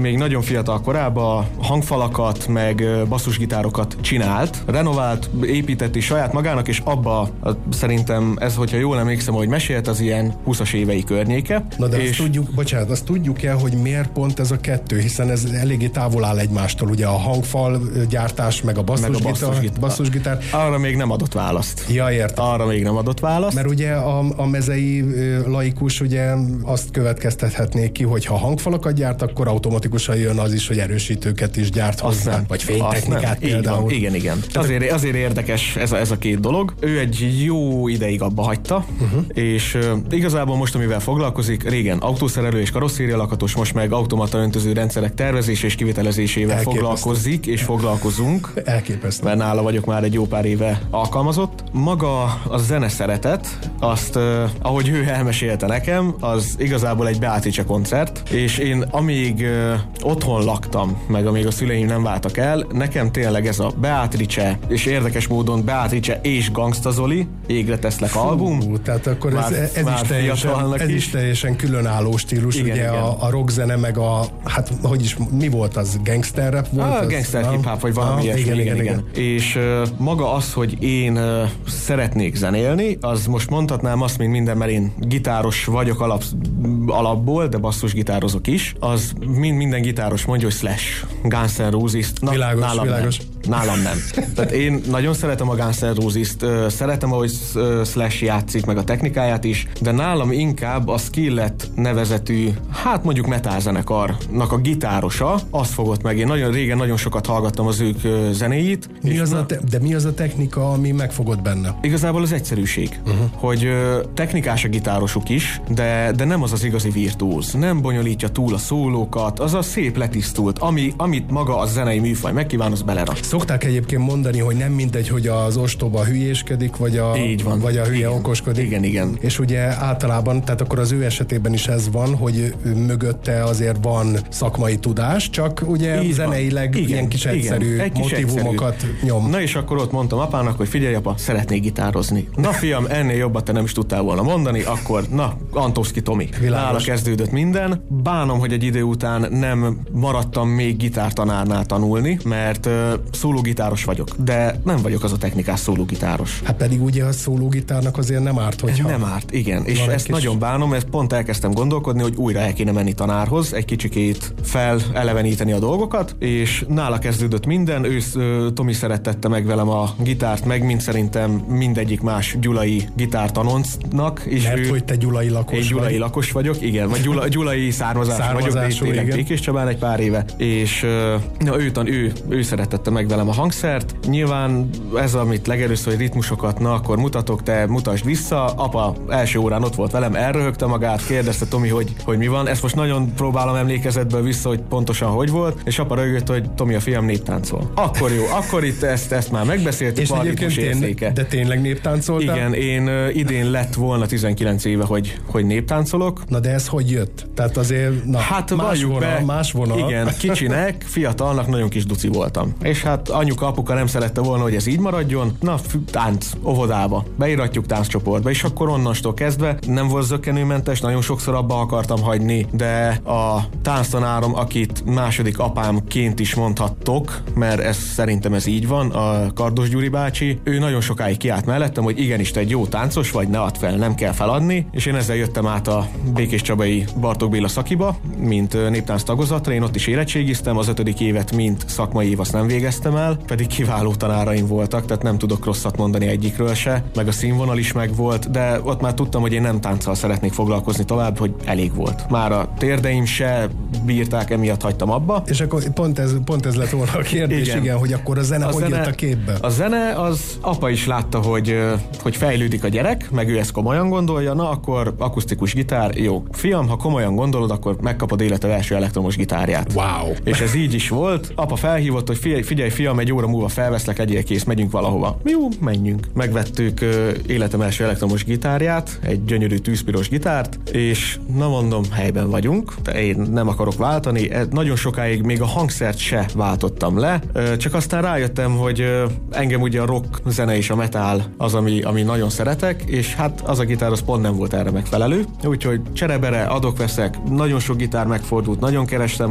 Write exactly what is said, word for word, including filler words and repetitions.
még nagyon fiatal korában hangfalakat, meg basszusgitárokat csinált, renovált, épített is saját magának, és abba szerintem ez, hogyha jól emlékszem, hogy mesélt, az ilyen húszas évei környéke. Na de és azt tudjuk, bocsánat, azt tudjuk el, hogy miért pont ez a kettő, hiszen ez eléggé távol áll egymástól, ugye a hangfal gyártás, meg a basszusgitár. basszusgitár. basszusgitár. Arra még nem adott választ. Ja, értem. Arra még nem adott választ. Mert ugye a, a mezei laikus ugye azt következtethetné ki, hogy ha hangfalakat gyárt, akkor automatikusan jön az is, hogy erősítőket is gyárt hozzá, nem. vagy fénytechnikát például. Van. Igen, igen. Azért, azért érdekes ez a, ez a két dolog. Ő egy jó ideig abba hagyta, uh-huh. és uh, igazából most, amivel foglalkozik, régen autószerelő és karosszéria lakatos, most meg automata öntöző rendszerek tervezése és kivitelezésével Elképesztő. foglalkozik, és foglalkozunk. Elképesztő. Mert nála vagyok már egy jó pár éve alkalmazott. Maga a zene szeretet, azt, uh, ahogy ő elmesélte nekem, az igazából egy Beatrice koncert, és én amíg uh, otthon laktam, meg amíg a szüleim nem váltak el, nekem tényleg ez a Beatrice, és érdekes módon Beatrice és Gangsta Zoli, Égre teszlek album. Fú, tehát akkor már, ez, ez, is teljesen, ez is. is teljesen különálló stílus, igen, ugye igen. A, a rockzene, meg a, hát hogy is, mi volt az? Gangster rap volt? A gangster hip-hop, vagy valami ilyesmi. Igen, igen, igen, igen. És uh, maga az, hogy én uh, szeretnék zenélni, az most mondhatnám azt, mint minden, mert én gitáros vagyok alap, alapból, de basszusgitározok is, az mind, minden gitáros mondja, hogy Slash, Guns N' Roses. Na, világos, nálam világos. Nem. Nálam nem. Tehát én nagyon szeretem a Guns N' Roses-t, uh, szeretem, ahogy uh, Slash játszik, meg a technikáját is, de nálam inkább a Skillet nevezetű, hát mondjuk metal zenekarnak a gitárosa, azt fogott meg. Én nagyon régen nagyon sokat hallgattam az ők uh, zenéit. Mi az a te- de mi az a technika, ami megfogott benne? Igazából az egyszerűség, uh-huh. hogy uh, technikás a gitárosuk is, de, de nem az az igazi virtuóz. Nem bonyolítja túl a szólókat, az a szép letisztult, ami, amit maga a zenei műfaj megkíván, az belerak. Szokták egyébként mondani, hogy nem mindegy, hogy az ostoba hülyéskedik, vagy a, Így van. vagy a hülye igen. okoskodik. Igen, igen. És ugye általában, tehát akkor az ő esetében is ez van, hogy mögötte azért van szakmai tudás, csak ugye Így zeneileg igen, ilyen kis egyszerű igen, kis motivumokat egyszerű. nyom. Na és akkor ott mondtam apának, hogy figyelj apa, szeretnék gitározni. Na fiam, ennél jobbat te nem is tudtál volna mondani, akkor na, Antovszki Tomi. Nála kezdődött minden. Bánom, hogy egy idő után nem maradtam még gitártanárnál tanulni, mert uh, szólógitáros vagyok, de nem vagyok az a technikás szólógitáros. Hát pedig ugye a szólógitárnak azért nem árt, hogyha... Nem árt, igen. És ezt kis... nagyon bánom, ezt pont elkezdtem gondolkodni, hogy újra el kéne menni tanárhoz, egy kicsikét feleleveníteni a dolgokat, és nála kezdődött minden. Ő, Tomi szerettette meg velem a gitárt, meg mint szerintem mindegyik más gyulai gitártanoncnak. És Mert ő, hogy te gyulai lakos Én gyulai vagy. lakos vagyok, igen, vagy gyula, gyulai származású vagyok, de itt élek Békéscsabán egy pár éve, és na, ő, ő, ő szerettette meg velem a hangszert. Nyilván ez, amit legelőször, hogy ritmusokat, na akkor mutatok, te mutasd vissza. Apa első órán ott volt velem, elröhögte magát, kérdezte Tomi, hogy, hogy mi van. Ezt most nagyon próbálom emlékezetből vissza, hogy pontosan hogy volt, és apa röhögött, hogy Tomi, a fiam néptáncol. Akkor jó, akkor itt ezt, ezt már megbeszéltük. És egyébként tén, de tényleg néptáncoltál? Igen, én uh, idén lett volna tizenkilenc éve, hogy, hogy néptáncolok. Na de ez hogy jött? Tehát azért na, hát más vonal, be, más vonal. Igen, kicsinek, fiatalnak nagyon kis duci voltam. És hát anyuka, apuka nem szerette volna, hogy ez így maradjon. Na, tánc, óvodába. Beiratjuk tánccsoportba, és akkor onnantól kezdve nem volt zökkenőmentes, nagyon sokszor abba akartam hagyni, de a tánctanárom, akit második apámként is mondhattok, mert ez szerintem ez így van, a Kardos Gyuri bácsi, ő nagyon sokáig kiállt mellettem, hogy igenis te egy jó táncos vagy, ne add fel, nem kell feladni, és én ezzel jöttem át a Békéscsabai Bartók Béla szakiba, mint néptánc tagozatra, én ott is érettségiztem, az ötödik évet, mint szakmai év, azt nem végeztem el, pedig kiváló tanáraim voltak, tehát nem tudok rosszat mondani egyikről se, meg a színvonal is megvolt, de ott már tudtam, hogy én nem tánccal szeretnék foglalkozni tovább, hogy elég volt. Már a térdeim se bírták, emiatt hagytam abba. És akkor pont ez, pont ez lett volna a kérdés, igen, igen hogy akkor a zene a hogy zene, jött a képbe? A zene, az apa is látta, hogy, hogy fejlődik a gyerek, meg ő ezt komolyan gondolja, na akkor akusztikus gitár, jó. Fiam, ha komolyan gondolod, akkor megkapod életed első elektromos gitárját. Wow. És ez így is volt. Apa felhívott, hogy figyelj, figyelj fiam, egy óra múlva felveszlek, legyél kész, megyünk valahova. Jó, menjünk. Megvettük uh, életem első elektromos gitárját, egy gyönyörű tűzpiros gitárt, és na mondom, helyben vagyunk, de én nem akarok váltani. Nagyon sokáig még a hangszert se váltottam le, uh, csak aztán rájöttem, hogy uh, engem ugye a rock zene és a metal az, ami, ami nagyon szeretek, és hát az a gitár az pont nem volt erre megfelelő, úgyhogy cserebere, adok-veszek, nagyon sok gitár megfordult, nagyon kerestem